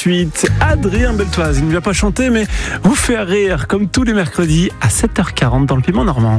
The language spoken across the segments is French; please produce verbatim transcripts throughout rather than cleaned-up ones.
suite, Adrien Beltoise. Il ne vient pas chanter, mais vous faire rire comme tous les mercredis à sept heures quarante dans le Piment Normand.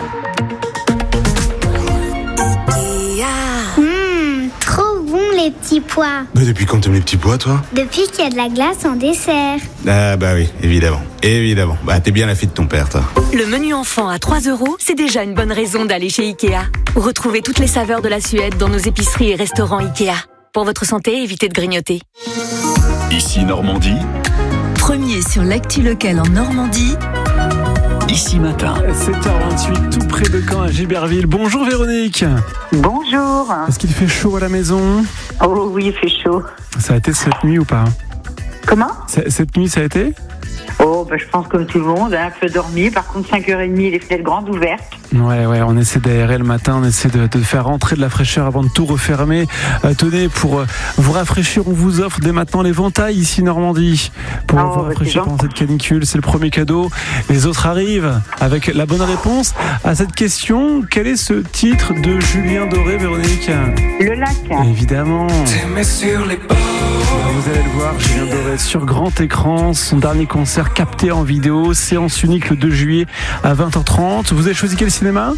Mmh, trop bon les petits pois. Mais depuis quand t'aimes les petits pois, toi? Depuis qu'il y a de la glace en dessert. Ah bah oui, évidemment, évidemment. Bah t'es bien la fille de ton père, toi. Le menu enfant à trois euros, c'est déjà une bonne raison d'aller chez Ikea. Retrouvez toutes les saveurs de la Suède dans nos épiceries et restaurants Ikea. Pour votre santé, évitez de grignoter. Ici Normandie. Premier sur l'actu locale en Normandie. Ici Matin. sept heures vingt-huit, tout près de Caen à Giberville. Bonjour Véronique. Bonjour. Est-ce qu'il fait chaud à la maison? Oh oui, il fait chaud. Ça a été cette nuit ou pas? Comment? Cette nuit, ça a été? Oh, bah, je pense comme tout le monde, hein, un peu dormi. Par contre, cinq heures trente, les fenêtres grandes ouvertes. Ouais, ouais, on essaie d'aérer le matin, on essaie de, de faire rentrer de la fraîcheur avant de tout refermer. Euh, tenez, pour euh, vous rafraîchir, on vous offre dès maintenant les ventailles ici Normandie. Pour oh, vous bah, rafraîchir pendant cette canicule, c'est le premier cadeau. Les autres arrivent avec la bonne réponse à cette question. Quel est ce titre de Julien Doré, Véronique? Le lac. Évidemment. Vous allez le voir, Julien Doré sur grand écran, son dernier concert capté en vidéo, séance unique le deux juillet à vingt heures trente. Vous avez choisi quel cinéma?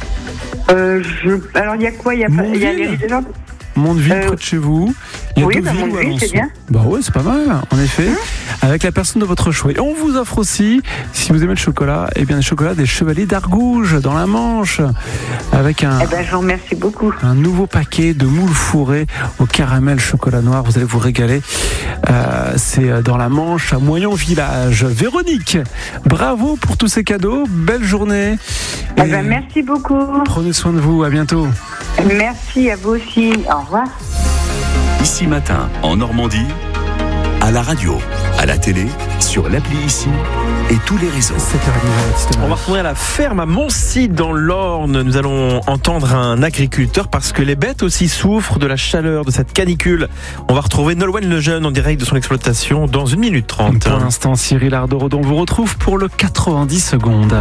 euh, je... Alors il y a quoi? Il y a, pas... il y a les résidents Mondeville, euh... près de chez vous. Il y a oui, deux bah, villes Mondeville, c'est bien. Bah ouais, c'est pas mal, en effet. Hum. Avec la personne de votre choix. Et on vous offre aussi, si vous aimez le chocolat, eh bien des chocolats des Chevaliers d'Argouges dans la Manche, avec un. Eh ben, je vous remercie beaucoup. Un nouveau paquet de moules fourrées au caramel chocolat noir. Vous allez vous régaler. Euh, c'est dans la Manche, à Moyon Village. Véronique, bravo pour tous ces cadeaux. Belle journée. Eh ben, merci beaucoup. Prenez soin de vous. À bientôt. Merci à vous aussi. Au revoir. Ici Matin, en Normandie, à la radio, à la télé, sur l'appli Ici et tous les réseaux. On va retrouver à la ferme à Moncy dans l'Orne. Nous allons entendre un agriculteur parce que les bêtes aussi souffrent de la chaleur de cette canicule. On va retrouver Nolwenn Lejeune en direct de son exploitation dans une minute trente. Pour l'instant, Cyril Ardo-Redon vous retrouve pour le quatre-vingt-dix secondes.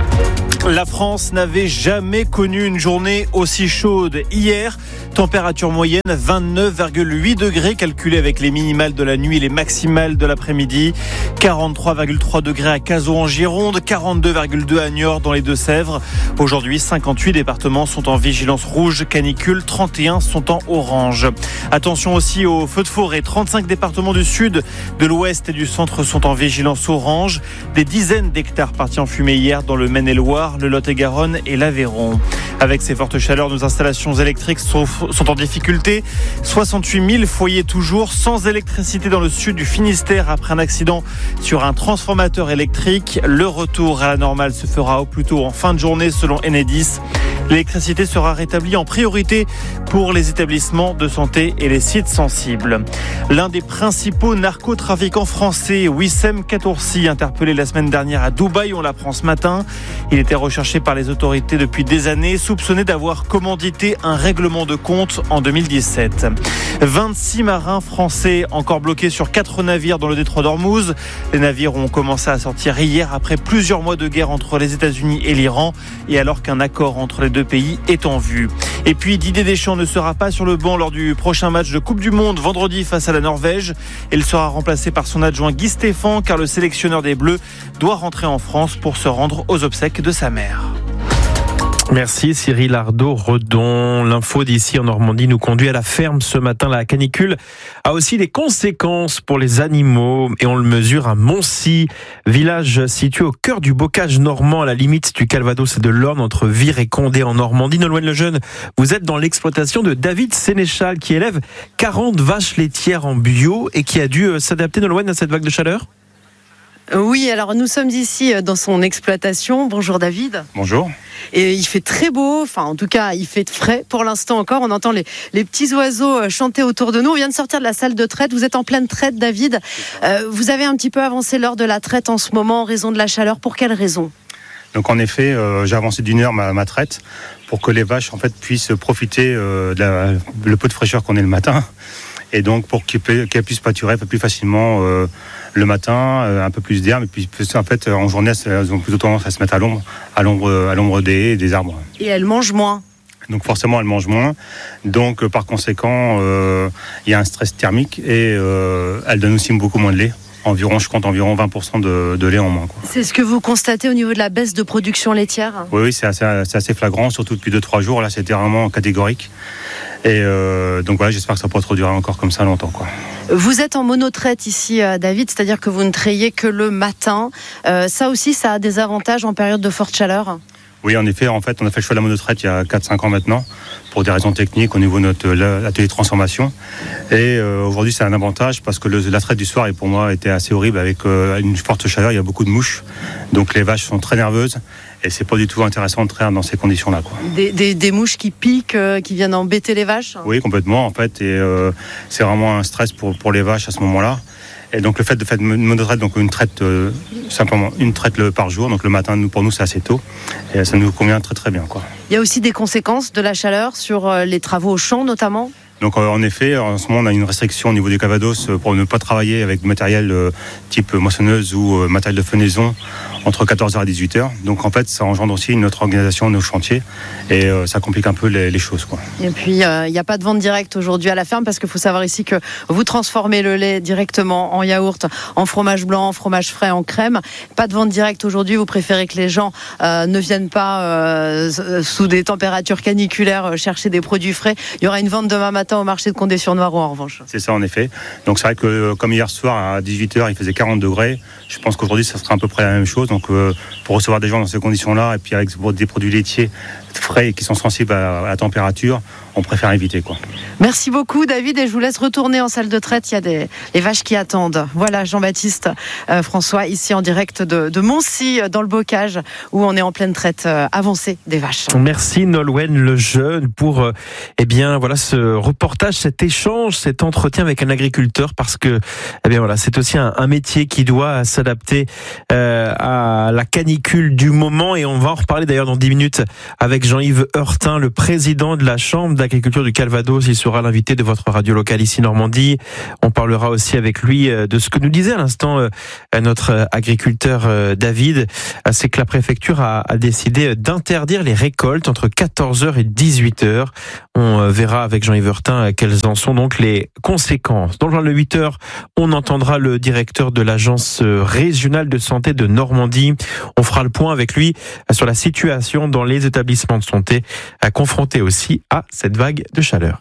La France n'avait jamais connu une journée aussi chaude. Hier, température moyenne vingt-neuf virgule huit degrés calculée avec les minimales de la nuit et les maximales de l'après-midi. quarante-trois virgule trois degrés à Cazaux en Gironde, quarante-deux virgule deux à Niort dans les Deux-Sèvres. Aujourd'hui, cinquante-huit départements sont en vigilance rouge canicule, trente et un sont en orange. Attention aussi aux feux de forêt. trente-cinq départements du sud, de l'ouest et du centre sont en vigilance orange. Des dizaines d'hectares partis en fumée hier dans le Maine-et-Loire, le Lot-et-Garonne et l'Aveyron. Avec ces fortes chaleurs, nos installations électriques sont, sont en difficulté. soixante-huit mille foyers toujours sans électricité dans le sud du Finistère après un accident sur un transformateur électrique. Le retour à la normale se fera au plus tôt en fin de journée selon Enedis. L'électricité sera rétablie en priorité pour les établissements de santé et les sites sensibles. L'un des principaux narcotrafiquants français, Wissem Katoursi, interpellé la semaine dernière à Dubaï, on l'apprend ce matin. Il était recherché par les autorités depuis des années, soupçonné d'avoir commandité un règlement de compte en deux mille dix-sept. vingt-six marins français encore bloqués sur quatre navires dans le détroit d'Ormuz. Les navires ont commencé à sortir hier après plusieurs mois de guerre entre les États-Unis et l'Iran et alors qu'un accord entre les deux pays est en vue. Et puis Didier Deschamps ne sera pas sur le banc lors du prochain match de Coupe du Monde vendredi face à la Norvège. Il sera remplacé par son adjoint Guy Stéphane car le sélectionneur des Bleus doit rentrer en France pour se rendre aux obsèques de sa mère. Merci Cyril Ardo-Redon. L'info d'ici en Normandie nous conduit à la ferme ce matin. La canicule a aussi des conséquences pour les animaux et on le mesure à Moncy, village situé au cœur du bocage normand à la limite du Calvados et de l'Orne entre Vire et Condé en Normandie. Nolwenn Lejeune, vous êtes dans l'exploitation de David Sénéchal qui élève quarante vaches laitières en bio et qui a dû s'adapter, Nolwenn, à cette vague de chaleur. Oui, alors nous sommes ici dans son exploitation. Bonjour David. Bonjour. Et il fait très beau, enfin en tout cas il fait frais pour l'instant encore. On entend les, les petits oiseaux chanter autour de nous. On vient de sortir de la salle de traite. Vous êtes en pleine traite, David. Euh, vous avez un petit peu avancé l'heure de la traite en ce moment en raison de la chaleur. Pour quelle raison ? Donc en effet, euh, j'ai avancé d'une heure ma, ma traite pour que les vaches en fait puissent profiter euh, de la, le peu de fraîcheur qu'on ait le matin. Et donc pour qu'elles puissent pâturer un peu plus facilement euh, le matin, euh, un peu plus d'herbe, et puis en fait en journée elles ont plutôt tendance à se mettre à l'ombre, à l'ombre, à l'ombre des, des arbres. Et elles mangent moins. Donc forcément, elle mange moins. Donc par conséquent, euh, il y a un stress thermique et euh, elle donne aussi beaucoup moins de lait. Environ, je compte environ vingt pour cent de, de lait en moins, quoi. C'est ce que vous constatez au niveau de la baisse de production laitière ? Oui, oui, c'est assez, c'est assez flagrant, surtout depuis deux trois jours. Là, c'était vraiment catégorique. Et euh, donc voilà, j'espère que ça pourra trop durer encore comme ça longtemps, quoi. Vous êtes en monotraite ici, David, c'est-à-dire que vous ne trayez que le matin. Euh, ça aussi, ça a des avantages en période de forte chaleur ? Oui, en effet, en fait, on a fait le choix de la monotraite il y a quatre cinq ans maintenant, pour des raisons techniques au niveau de notre l'atelier de transformation. Et euh, aujourd'hui, c'est un avantage parce que le, la traite du soir, et pour moi, était assez horrible avec euh, une forte chaleur. Il y a beaucoup de mouches, donc les vaches sont très nerveuses. Et c'est pas du tout intéressant de traire dans ces conditions-là, quoi. Des, des, des mouches qui piquent, euh, qui viennent embêter les vaches ? Oui, complètement, en fait. Et euh, c'est vraiment un stress pour, pour les vaches à ce moment-là. Et donc le fait de faire une monotraite, donc une traite euh, simplement une traite le, par jour, donc le matin, nous, pour nous c'est assez tôt, et ça nous convient très très bien, quoi. Il y a aussi des conséquences de la chaleur sur euh, les travaux au champ notamment ? Donc euh, en effet, en ce moment on a une restriction au niveau des Calvados pour ne pas travailler avec du matériel euh, type moissonneuse ou euh, matériel de fenaison entre quatorze heures et dix-huit heures. Donc en fait ça engendre aussi une autre organisation de nos chantiers et euh, ça complique un peu les, les choses, quoi. Et puis il euh, n'y a pas de vente directe aujourd'hui à la ferme parce qu'il faut savoir ici que vous transformez le lait directement en yaourt, en fromage blanc, en fromage frais, en crème. Pas de vente directe aujourd'hui, vous préférez que les gens euh, ne viennent pas euh, sous des températures caniculaires euh, chercher des produits frais. Il y aura une vente demain matin au marché de Condé-sur-Noireau en revanche. C'est ça en effet. Donc c'est vrai que euh, comme hier soir à dix-huit heures il faisait quarante degrés, je pense qu'aujourd'hui ça sera à peu près la même chose. Donc euh, pour recevoir des gens dans ces conditions-là et puis avec des produits laitiers frais et qui sont sensibles à, à la température, on préfère éviter, quoi. Merci beaucoup David et je vous laisse retourner en salle de traite, il y a des les vaches qui attendent. Voilà Jean-Baptiste euh, François ici en direct de, de Moncy dans le Bocage où on est en pleine traite euh, avancée des vaches. Merci Nolwenn Lejeune pour euh, eh bien voilà ce reportage, cet échange, cet entretien avec un agriculteur parce que eh bien voilà c'est aussi un, un métier qui doit s'adapter euh, à la canicule du moment et on va en reparler d'ailleurs dans dix minutes avec Jean-Yves Heurtin, le président de la Chambre d'agriculture du Calvados. Il sera l'invité de votre radio locale ici Normandie. On parlera aussi avec lui de ce que nous disait à l'instant notre agriculteur David. C'est que la préfecture a, a décidé d'interdire les récoltes entre quatorze heures et dix-huit heures. On verra avec Jean-Yves Heurtin quelles en sont donc les conséquences. Dans le journal de huit heures, on entendra le directeur de l'agence régionale de santé de Normandie. On fera le point avec lui sur la situation dans les établissements de santé, confrontés aussi à cette vague de chaleur.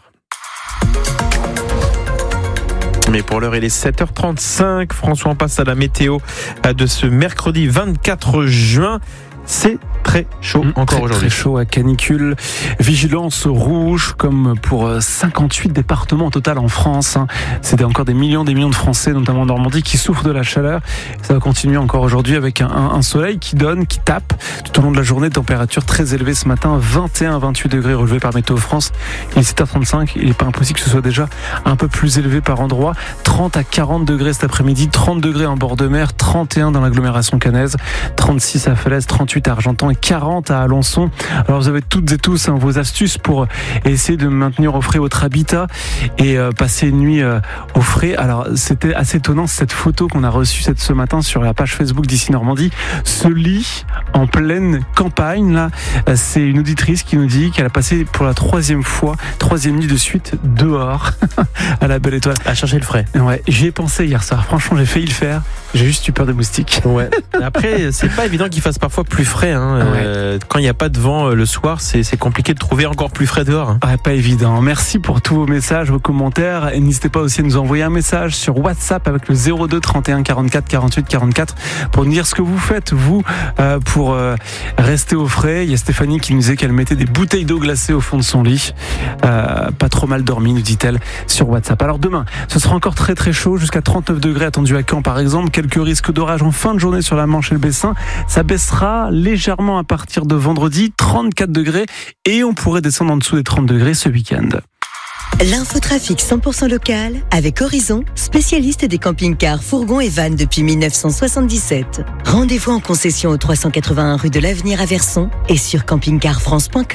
Mais pour l'heure, il est sept heures trente-cinq. François, on passe à la météo de ce mercredi vingt-quatre juin. C'est très chaud mmh, encore très, aujourd'hui. Très chaud à canicule. Vigilance rouge comme pour cinquante-huit départements au total en France. C'était encore des millions des millions de Français, notamment en Normandie, qui souffrent de la chaleur. Ça va continuer encore aujourd'hui avec un, un soleil qui donne, qui tape tout au long de la journée. Température très élevée ce matin, vingt et un à vingt-huit degrés relevés par Météo France. Il est sept heures trente-cinq. Il n'est pas impossible que ce soit déjà un peu plus élevé par endroit. trente à quarante degrés cet après-midi, trente degrés en bord de mer, trente et un dans l'agglomération caennaise, trente-six à Falaise, trente-huit à Argentan et quarante à Alençon. Alors vous avez toutes et tous hein, vos astuces pour essayer de maintenir au frais votre habitat et euh, passer une nuit euh, au frais. Alors c'était assez étonnant cette photo qu'on a reçue cette, ce matin sur la page Facebook d'Ici Normandie. Ce lit en pleine campagne là, c'est une auditrice qui nous dit qu'elle a passé pour la troisième fois, troisième nuit de suite dehors à la Belle Étoile. À chercher le frais. Ouais, j'y ai pensé hier soir. Franchement, j'ai failli le faire. J'ai juste eu peur des moustiques. Ouais. Après, c'est pas évident qu'il fasse parfois plus frais. Hein. Ouais. Euh, quand il n'y a pas de vent euh, le soir, c'est, c'est compliqué de trouver encore plus frais dehors. Hein. Ouais, pas évident. Merci pour tous vos messages, vos commentaires. Et n'hésitez pas aussi à nous envoyer un message sur WhatsApp avec le zéro deux trente et un quarante-quatre quarante-huit quarante-quatre pour nous dire ce que vous faites, vous, euh, pour euh, rester au frais. Il y a Stéphanie qui nous disait qu'elle mettait des bouteilles d'eau glacée au fond de son lit. Euh, pas trop mal dormi, nous dit-elle sur WhatsApp. Alors demain, ce sera encore très très chaud, jusqu'à trente-neuf degrés attendus à Caen par exemple. Quelques risques d'orage en fin de journée sur la Manche et le Bessin. Ça baissera légèrement à partir de vendredi, trente-quatre degrés, et on pourrait descendre en dessous des trente degrés ce week-end. L'infotrafic cent pour cent local avec Horizon, spécialiste des camping-cars, fourgons et vannes depuis dix-neuf cent soixante-dix-sept. Rendez-vous en concession au trois cent quatre-vingt-un rue de l'Avenir à Verson et sur camping car france point com.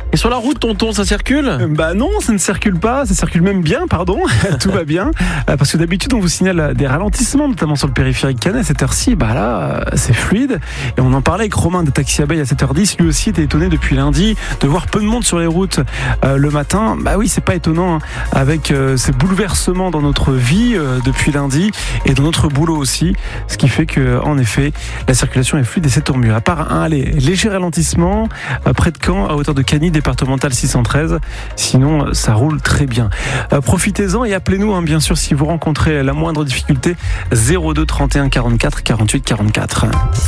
Et sur la route, tonton, ça circule ? Bah non, ça ne circule pas, ça circule même bien, pardon, tout va bien. Parce que d'habitude, on vous signale des ralentissements, notamment sur le périphérique Canet. À cette heure-ci, bah là, c'est fluide. Et on en parlait avec Romain de Taxi Abeille à sept heures dix. Lui aussi était étonné depuis lundi de voir peu de monde sur les routes euh, le matin. Bah oui, c'est pas étonnant, hein, avec euh, ces bouleversements dans notre vie euh, depuis lundi et dans notre boulot aussi. Ce qui fait que, en effet, la circulation est fluide et c'est tant mieux. À part un allez, léger ralentissement euh, près de Caen, à hauteur de Cagny, départemental six cent treize. Sinon, ça roule très bien. Euh, profitez-en et appelez-nous, hein, bien sûr, si vous rencontrez la moindre difficulté. zéro deux trente et un quarante-quatre quarante-huit quarante-quatre.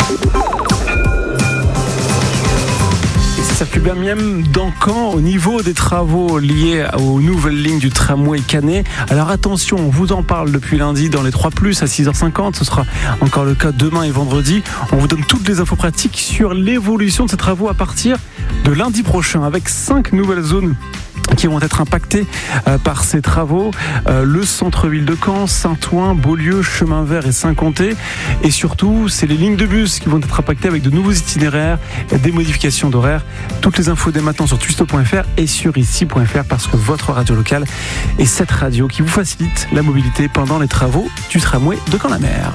Ça circule bien même dans Caen au niveau des travaux liés aux nouvelles lignes du tramway Canet. Alors attention, on vous en parle depuis lundi dans les trois plus à six heures cinquante. Ce sera encore le cas demain et vendredi. On vous donne toutes les infos pratiques sur l'évolution de ces travaux à partir de lundi prochain avec cinq nouvelles zones qui vont être impactés euh, par ces travaux. Euh, le centre-ville de Caen, Saint-Ouen, Beaulieu, Chemin Vert et Saint-Comté. Et surtout, c'est les lignes de bus qui vont être impactées avec de nouveaux itinéraires, des modifications d'horaires. Toutes les infos dès maintenant sur twisto point f r et sur ici point f r parce que votre radio locale est cette radio qui vous facilite la mobilité pendant les travaux du tramway de Caen-la-Mer.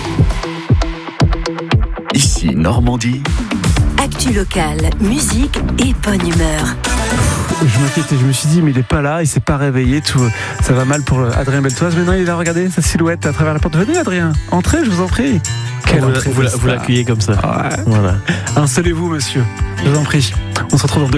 Ici, Normandie. Actu locale, musique et bonne humeur. Je m'inquiétais, je me suis dit mais il est pas là, il s'est pas réveillé, tout, ça va mal pour Adrien Beltoise. Maintenant il est là, regardez sa silhouette à travers la porte. Venez Adrien, entrez, je vous en prie. Quelle vous, vous, vous l'accueillez comme ça. Ouais. Voilà. Installez-vous monsieur, je vous en prie. On se retrouve dans deux